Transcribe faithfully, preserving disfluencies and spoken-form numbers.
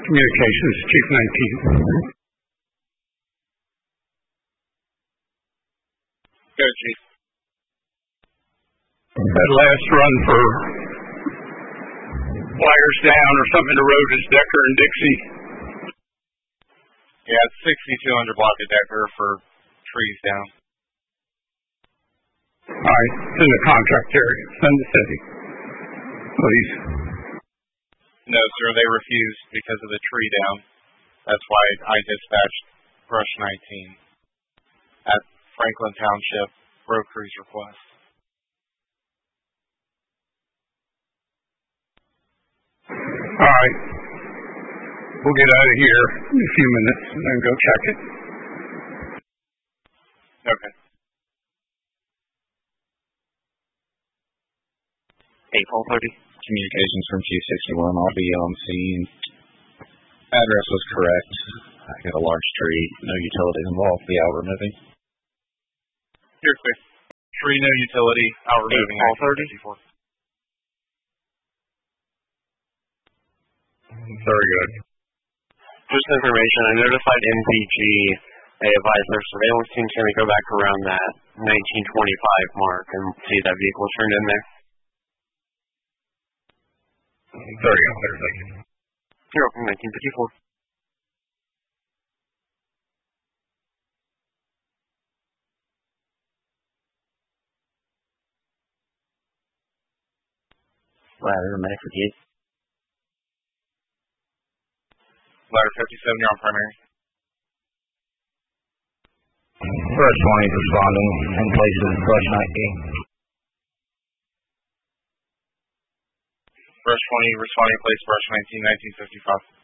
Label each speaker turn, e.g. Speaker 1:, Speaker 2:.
Speaker 1: Communications, Chief nineteen.
Speaker 2: Go, Chief.
Speaker 1: That last run for wires down or something to road is Decker and Dixie.
Speaker 2: Yeah, it's sixty-two hundred block of Decker for trees down.
Speaker 1: All right, it's in the contract area. Send the city, please.
Speaker 2: No, sir, they refused because of the tree down. That's why I dispatched Brush nineteen at Franklin Township road crews request.
Speaker 1: All right. We'll get out of here in a few minutes and then go check it.
Speaker 2: Okay.
Speaker 3: eight twelve thirty. Communications from Chief sixty-one. I'll be on scene. Address was correct. I got a large tree. No utilities involved. The out removing.
Speaker 2: Here, quick. Tree, no utility. Out removing.
Speaker 3: eight twelve thirty.
Speaker 1: Very good.
Speaker 4: Just information, I notified M V G. They advised their surveillance team can go back around that nineteen twenty-five mark and see that vehicle turned in there.
Speaker 1: Very good. Thank you.
Speaker 4: You're welcome, nineteen fifty-four.
Speaker 3: Ladder, medic forty-eight.
Speaker 2: Ladder fifty-seven, you're on primary.
Speaker 5: Brush twenty responding in place of Brush nineteen.
Speaker 2: Brush twenty responding in place, Brush nineteen, nineteen fifty-five.